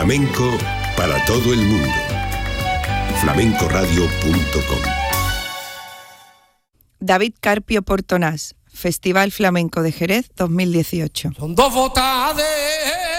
Flamenco para todo el mundo. flamencoradio.com. David Carpio Portonás, Festival Flamenco de Jerez 2018. Son dos botas de